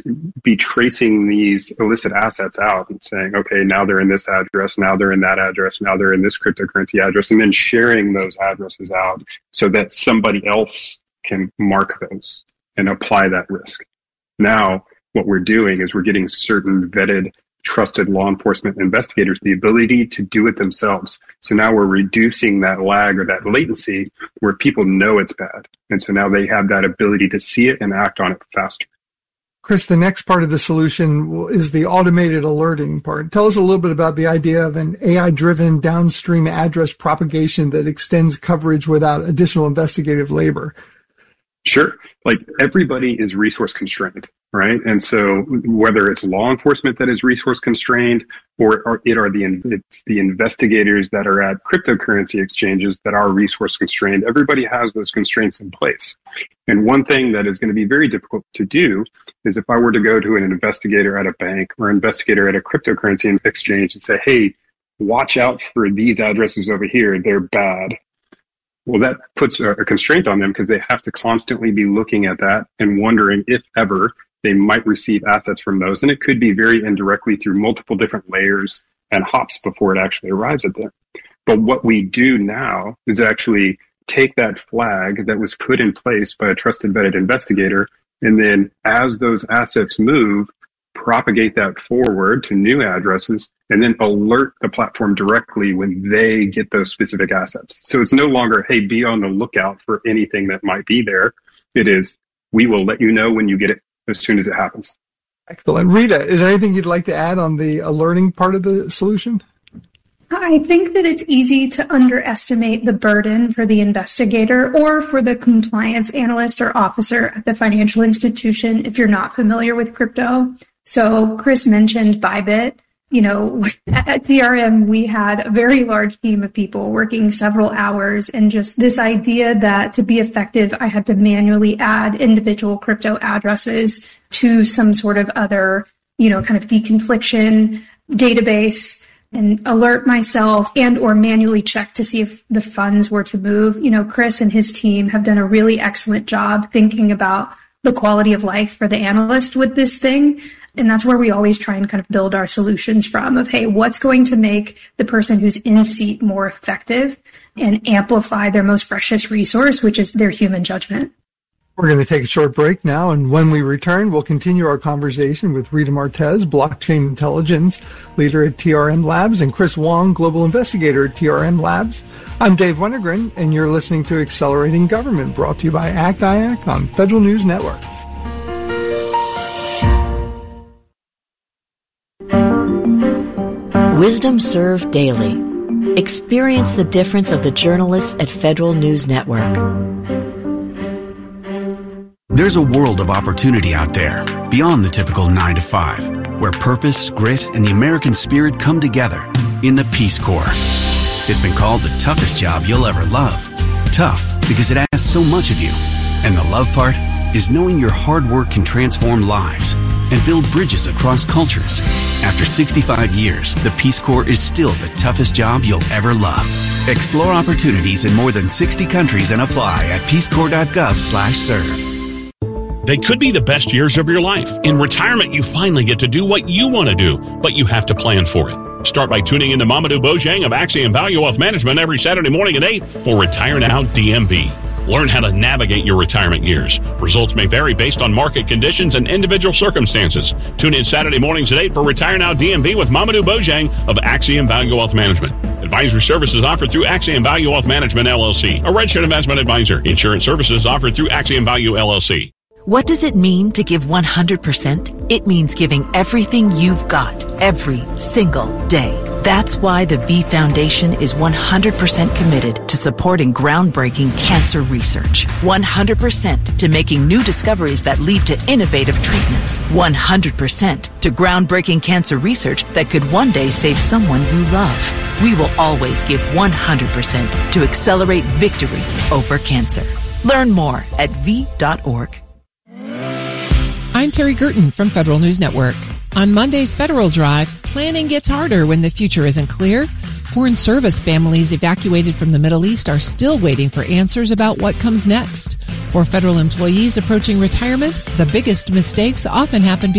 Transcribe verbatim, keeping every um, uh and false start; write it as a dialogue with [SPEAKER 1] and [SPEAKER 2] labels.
[SPEAKER 1] be tracing these illicit assets out and saying, okay, now they're in this address, now they're in that address, now they're in this cryptocurrency address, and then sharing those addresses out so that somebody else can mark those and apply that risk. Now, what we're doing is we're getting certain vetted, trusted law enforcement investigators the ability to do it themselves. So now we're reducing that lag or that latency where people know it's bad. And so now they have that ability to see it and act on it faster.
[SPEAKER 2] Chris, the next part of the solution is the automated alerting part. Tell us a little bit about the idea of an A I-driven downstream address propagation that extends coverage without additional investigative labor.
[SPEAKER 1] Sure. Like everybody is resource constrained, right? And so whether it's law enforcement that is resource constrained or, or it are the, it's the investigators that are at cryptocurrency exchanges that are resource constrained, everybody has those constraints in place. And one thing that is going to be very difficult to do is if I were to go to an investigator at a bank or investigator at a cryptocurrency exchange and say, hey, watch out for these addresses over here, they're bad. Well, that puts a constraint on them because they have to constantly be looking at that and wondering if ever they might receive assets from those. And it could be very indirectly through multiple different layers and hops before it actually arrives at them. But what we do now is actually take that flag that was put in place by a trusted vetted investigator, and then as those assets move, propagate that forward to new addresses, and then alert the platform directly when they get those specific assets. So it's no longer, hey, be on the lookout for anything that might be there. It is, we will let you know when you get it as soon as it happens.
[SPEAKER 2] Excellent. Rita, is there anything you'd like to add on the alerting part of the solution?
[SPEAKER 3] I think that it's easy to underestimate the burden for the investigator or for the compliance analyst or officer at the financial institution if you're not familiar with crypto. So Chris mentioned Bybit. You know, at T R M, we had a very large team of people working several hours, and just this idea that to be effective, I had to manually add individual crypto addresses to some sort of other, you know, kind of deconfliction database and alert myself and or manually check to see if the funds were to move. You know, Chris and his team have done a really excellent job thinking about the quality of life for the analyst with this thing. And that's where we always try and kind of build our solutions from of, hey, what's going to make the person who's in seat more effective and amplify their most precious resource, which is their human judgment.
[SPEAKER 2] We're going to take a short break now, and when we return, we'll continue our conversation with Rita Martez, Blockchain Intelligence Leader at T R M Labs, and Chris Wong, Global Investigator at T R M Labs. I'm Dave Wennergren, and you're listening to Accelerating Government, brought to you by A C T I A C on Federal News Network.
[SPEAKER 4] Wisdom Served Daily. Experience the difference of the journalists at Federal News Network.
[SPEAKER 5] There's a world of opportunity out there, beyond the typical nine to five, where purpose, grit, and the American spirit come together in the Peace Corps. It's been called the toughest job you'll ever love. Tough because it asks so much of you. And the love part is knowing your hard work can transform lives and build bridges across cultures. After sixty-five years, the Peace Corps is still the toughest job you'll ever love. Explore opportunities in more than sixty countries and apply at peacecorps.gov slash serve.
[SPEAKER 6] They could be the best years of your life. In retirement, you finally get to do what you want to do, but you have to plan for it. Start by tuning in to Mamadou Bojang of Axiom Value Wealth Management every Saturday morning at eight for Retire Now D M V. Learn how to navigate your retirement years. Results may vary based on market conditions and individual circumstances. Tune in Saturday mornings at eight for Retire Now D M V with Mamadou Bojang of Axiom Value Wealth Management. Advisory services offered through Axiom Value Wealth Management, L L C, a registered investment advisor. Insurance services offered through Axiom Value, L L C.
[SPEAKER 7] What does it mean to give one hundred percent? It means giving everything you've got every single day. That's why the V Foundation is one hundred percent committed to supporting groundbreaking cancer research. one hundred percent to making new discoveries that lead to innovative treatments. one hundred percent to groundbreaking cancer research that could one day save someone you love. We will always give one hundred percent to accelerate victory over cancer. Learn more at v dot org.
[SPEAKER 8] I'm Terry Gerton from Federal News Network. On Monday's Federal Drive, planning gets harder when the future isn't clear. Foreign service families evacuated from the Middle East are still waiting for answers about what comes next. For federal employees approaching retirement, the biggest mistakes often happen